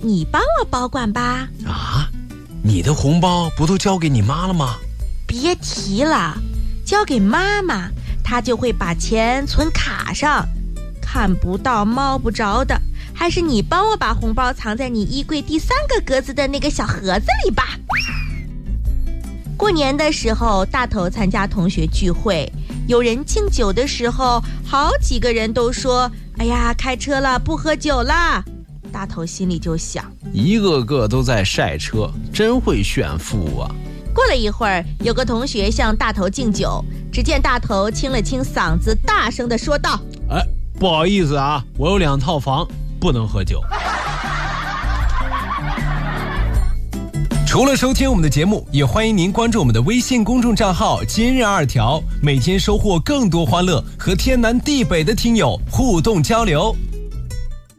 你帮我保管吧。 啊，你的红包不都交给你妈了吗？ 别提了，交给妈妈，她就会把钱存卡上，看不到摸不着的。还是你帮我把红包藏在你衣柜第3个格子的那个小盒子里吧。过年的时候，大头参加同学聚会，有人敬酒的时候，好几个人都说：“哎呀，开车了，不喝酒啦。”大头心里就想， 一个个都在晒车，真会炫富啊。 过了一会儿，有个同学向大头敬酒，只见大头清了清嗓子，大声地说道：“ 不好意思啊，我有2套房，不能喝酒。” 除了收听我们的节目，也欢迎您关注我们的微信公众账号今日2条，每天收获更多欢乐，和天南地北的听友互动交流。